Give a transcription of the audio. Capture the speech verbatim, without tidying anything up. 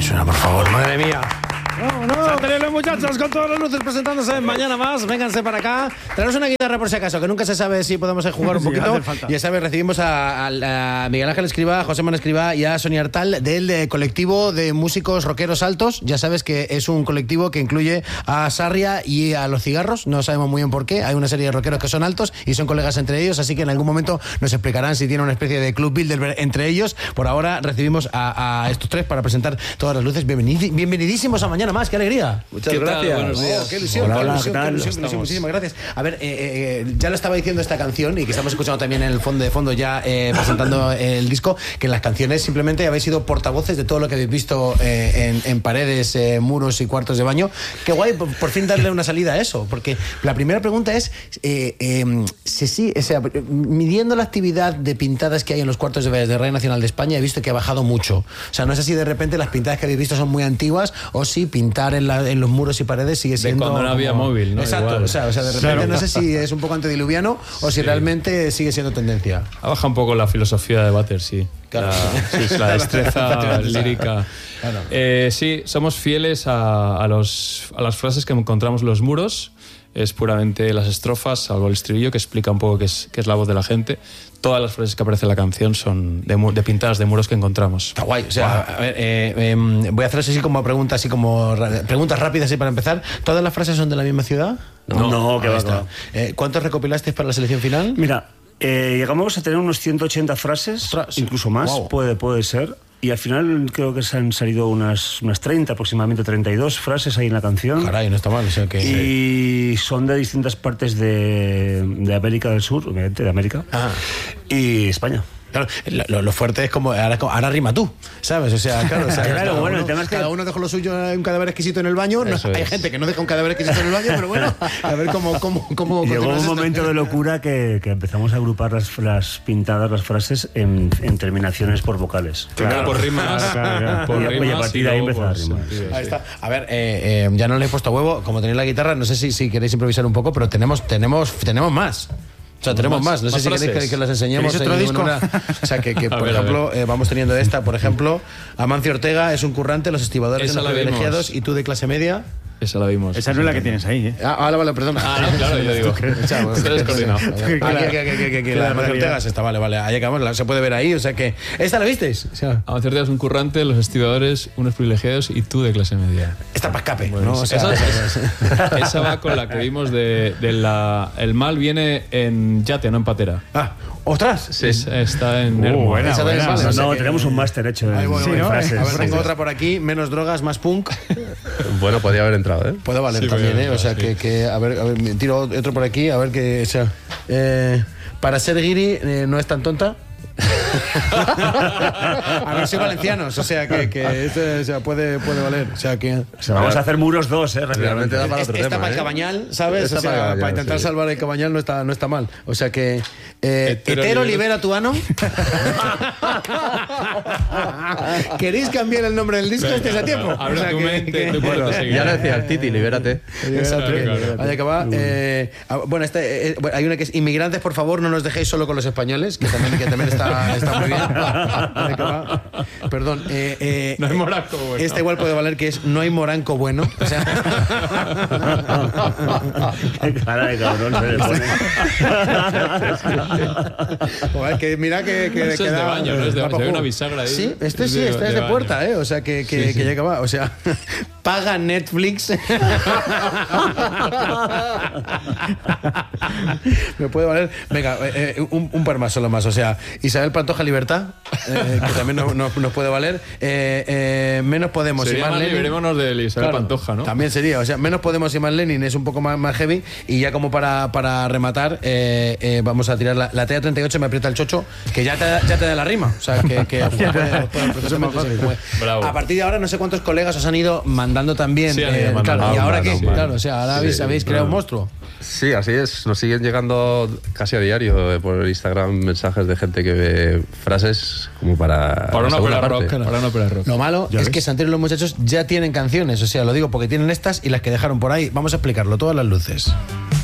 que suena, por favor, madre mía. No, no, Santería los muchachos con todas las luces presentándose mañana más. Vénganse para acá. Traeros una guitarra por si acaso, que nunca se sabe si podemos jugar un poquito. Sí, ya sabes, recibimos a, a, a Miguel Ángel Escribá, a José Manuel Escribá y a Sonia Artal del de colectivo de músicos rockeros altos. Ya sabes que es un colectivo que incluye a Sarria y a Los Cigarros. No sabemos muy bien por qué. Hay una serie de rockeros que son altos y son colegas entre ellos, así que en algún momento nos explicarán si tiene una especie de club builder entre ellos. Por ahora recibimos a, a estos tres para presentar todas las luces. Bienvenid, bienvenidísimos a Mañana Más. ¡Qué alegría! Muchas gracias. Buenos días. Oh, qué ilusión, hola, qué ilusión, hola, qué ilusión, qué ilusión. Muchísimas gracias. A ver, eh, eh, ya lo estaba diciendo esta canción y que estamos escuchando también en el fondo de fondo ya eh, presentando el disco, que en las canciones simplemente habéis sido portavoces de todo lo que habéis visto eh, en, en paredes, eh, muros y cuartos de baño. Qué guay, por, por fin darle una salida a eso, porque la primera pregunta es eh, eh, si sí, o sea, midiendo la actividad de pintadas que hay en los cuartos de baño de Radio Nacional de España, he visto que ha bajado mucho. O sea, no sé si de repente las pintadas que habéis visto son muy antiguas o si pintar en, la, en los muros y paredes sigue siendo... De cuando no había como... móvil, ¿no? Exacto, o sea, o sea, de repente claro. No sé si es un poco antediluviano o si sí. realmente sigue siendo tendencia. Ha bajado un poco la filosofía de Bater, sí. Claro. La, sí, la destreza lírica. Claro. Eh, sí, somos fieles a, a, los, a las frases que encontramos en los muros. Es puramente las estrofas, salvo el estribillo, que explica un poco qué es, qué es la voz de la gente. Todas las frases que aparecen en la canción son de, de pintadas de muros que encontramos. Está guay. O sea, wow. a ver, eh, eh, voy a hacer así como preguntas, así como preguntas rápidas así para empezar. ¿Todas las frases son de la misma ciudad? No, no, que va está. Eh, ¿Cuántos recopilasteis para la selección final? Mira, eh, llegamos a tener unos ciento ochenta frases, Ostras. incluso más, wow. puede, puede ser. Y al final creo que se han salido unas, unas treinta, aproximadamente treinta y dos frases ahí en la canción. Caray, no está mal. O sea que... Y son de distintas partes de, de América del Sur, obviamente, de América, ah. y España. Claro, lo, lo fuerte es como ahora, ahora rima tú, ¿sabes? O sea, claro, o sea, claro cada, bueno, uno, el tema es que... cada uno dejó lo suyo en un cadáver exquisito en el baño. No, hay gente que no deja un cadáver exquisito en el baño, pero bueno, a ver cómo... cómo, cómo Llegó un momento esto. de locura que, que empezamos a agrupar las, las pintadas, las frases en, en terminaciones por vocales. Claro, claro. por rimas. Claro, claro. Por y, rimas y a partir de ahí empezar a rimar. Sí, sí. Ahí está. A ver, eh, eh, ya no le he puesto huevo, como tenéis la guitarra, no sé si, si queréis improvisar un poco, pero tenemos, tenemos, tenemos más. O sea, tenemos más, no sé si queréis que, que las enseñemos. otro disco? Una, o sea, que, que por ver, ejemplo, eh, vamos teniendo esta, por ejemplo, Amancio Ortega es un currante, los estibadores Esa de los privilegiados y tú de clase media. Esa la vimos. Esa no es la que tienes ahí, ¿eh? Ah, vale, vale, perdona. Ah, no, claro, yo digo. Está descoordinado. Aquí, aquí, aquí, aquí, la Amancio Ortega está, vale, vale. Ahí acabamos, se puede ver ahí, o sea que... ¿Esta la visteis? O sea, Amancio Ortega es un currante, los estibadores, unos privilegiados y tú de clase media. Esta para escape, bueno, ¿no? O sea, esa, esa, esa va con la que vimos de, de la... El mal viene en yate, no en patera. Ah, ¡ostras! Sí, está en... Uh, buena, esa buena. Vale, no, o sea no que, tenemos un máster hecho en, ay, bueno, sí, bueno, en frases. A ver, tengo otra por aquí, menos drogas, más punk. Bueno, podría haber entrado, ¿eh? Puede valer sí, también, ¿eh? O sea, sí. que, que... A ver, a ver, tiro otro por aquí, a ver que... O sea, eh, para ser guiri eh, no es tan tonta. A ver, soy valencianos, o sea que, que este, o sea, puede, puede valer. O sea que. O sea, vamos a hacer muros dos, ¿eh? Realmente da para otro esta tema, para el ¿eh? Cabañal, ¿sabes? Esta o sea, para, Cabañal, para intentar sí. salvar el Cabañal no está, no está mal. O sea que. Eh, Hetero, hetero libera libera tu ano. ¿Queréis cambiar el nombre del disco? Este es a tiempo. Abre o sea, tu que, mente, que, tu puerta seguir. Ya lo decía el Titi, libérate. Exacto. Claro, claro. Vaya que va. Eh, bueno, este, eh, bueno, hay una que es inmigrantes, por favor, no nos dejéis solo con los españoles, que también, que también está, está muy bien. Vaya que va. Perdón. Eh, eh, no hay moranco bueno. Esta igual puede valer, que es no hay moranco bueno. O sea. Qué cara de cabrón se le pone. Joder, que mira que, que, Eso que es de da, baño, no es de da baño. Hay juego. una bisagra ahí. Sí, este es sí, de, este es de, de puerta, ¿eh? O sea, que, que, sí, sí. que ya que va. O sea, paga Netflix. Me puede valer. Venga, eh, un, un par más, solo más. O sea, Isabel Pantoja Libertad, eh, que también nos, nos, nos puede valer. Eh, eh, menos Podemos Sería y más más Lenin. liberémonos de Isabel Claro, Pantoja, ¿no? También sería, o sea, menos Podemos y más Lenin es un poco más, más heavy. Y ya como para, para rematar, eh, eh, vamos a tirar la, la T A treinta y ocho, me aprieta el chocho, que ya te, ya te da la rima. O sea, que, que puede, puede, puede, puede, Bravo. a partir de ahora no sé cuántos colegas os han ido mandando también. Sí, han ido eh, mandando. claro, ¿y ahora Ah, qué? sí. Claro, o sea, ahora habéis, Sí, habéis creado un monstruo. Sí, así es. Nos siguen llegando casi a diario eh, por Instagram mensajes de gente que ve frases como para. Para una ópera rock. Claro. Para una ópera rock. Lo malo es ves? que Santiago y los muchachos ya tienen canciones, o sea, lo digo porque tienen estas y las que dejaron por ahí. Vamos a explicarlo, todas las luces.